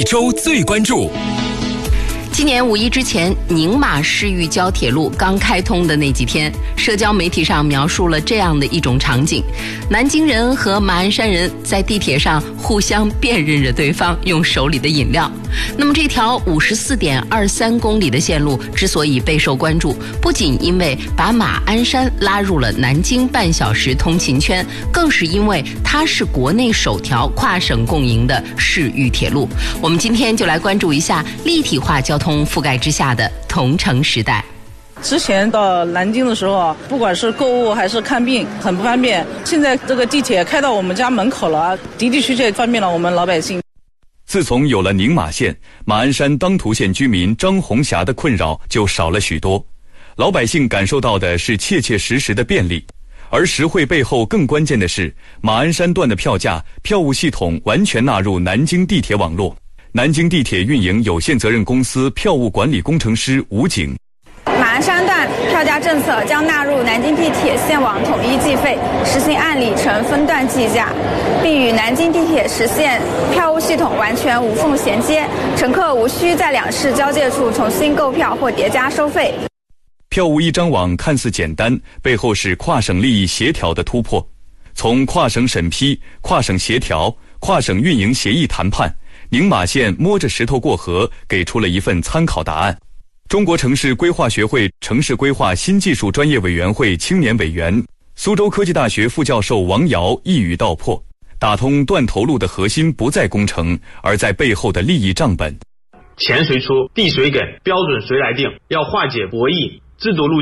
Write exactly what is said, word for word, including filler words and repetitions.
一周最关注。 今年五一之前，宁马市玉交铁路刚开通的那几天，社交媒体上描述了这样的一种场景：南京人和马鞍山人在地铁上互相辨认着对方，用手里的饮料。那么这条五十四点二三公里的线路之所以备受关注，不仅因为把马鞍山拉入了南京半小时通勤圈，更是因为它是国内首条跨省共营的市玉铁路。我们今天就来关注一下立体化交通覆盖之下的同城时代。 之前到南京的时候，不管是购物还是看病，很不方便。现在这个地铁开到我们家门口了，的的确确方便了我们老百姓。 自从有了宁马线，马鞍山当涂县居民张红霞的困扰就少了许多，老百姓感受到的是切切实实的便利。而实惠背后更关键的是，马鞍山段的票价、票务系统完全纳入南京地铁网络。南京地铁运营有限责任公司票务管理工程师吴景： 马鞍山段票价政策将纳入南京地铁线网统一计费，实行按里程分段计价，并与南京地铁实现票务系统完全无缝衔接，乘客无需在两市交界处重新购票或叠加收费。 票务一张网看似简单，背后是跨省利益协调的突破。从跨省审批、跨省协调、跨省运营协议谈判，宁马线摸着石头过河，给出了一份参考答案。中国城市规划学会城市规划新技术专业委员会青年委员、苏州科技大学副教授王瑶一语道破：打通断头路的核心不在工程，而在背后的利益账本。 钱谁出，地谁给，标准谁来定？要化解博弈制度路